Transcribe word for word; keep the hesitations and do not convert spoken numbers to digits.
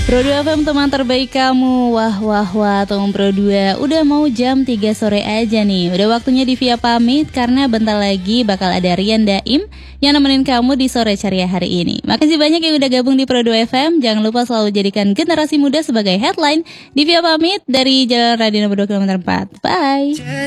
Pro dua F M teman terbaik kamu. Wah wah wah teman Pro dua, udah mau jam tiga sore aja nih. Udah waktunya Divya pamit karena bentar lagi bakal ada Rian Daim yang nemenin kamu di sore ceria hari ini. Makasih banyak yang udah gabung di Pro dua F M. Jangan lupa selalu jadikan generasi muda sebagai headline. Divya pamit dari Jalan Radio Nomor dua kilometer empat. Bye.